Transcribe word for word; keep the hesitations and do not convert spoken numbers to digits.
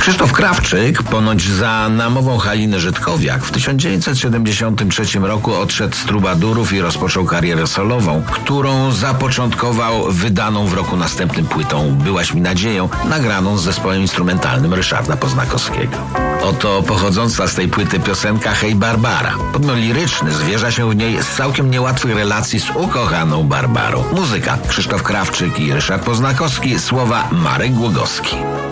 Krzysztof Krawczyk, ponoć za namową Haliny Żydkowiak, w tysiąc dziewięćset siedemdziesiątym trzecim roku odszedł z trubadurów i rozpoczął karierę solową, którą zapoczątkował wydaną w roku następnym płytą Byłaś mi nadzieją, nagraną z zespołem instrumentalnym Ryszarda Poznakowskiego. Oto pochodząca z tej płyty piosenka Hej Barbara. Podmiot liryczny zwierza się w niej z całkiem niełatwych relacji z ukochaną Barbarą. Muzyka Krzysztof Krawczyk i Ryszard Poznakowski, słowa Marek Głogowski.